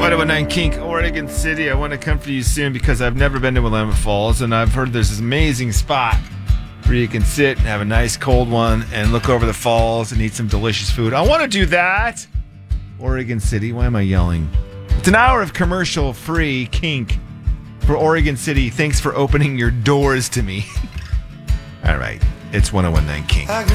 1019 Kink, Oregon City. I want to come for you soon because I've never been to Willamette Falls, and I've heard there's this amazing spot where you can sit and have a nice cold one and look over the falls and eat some delicious food. I want to do that. Oregon City. Why am I yelling? It's an hour of commercial-free Kink for Oregon City. Thanks for opening your doors to me. All right. It's 1019 Kink.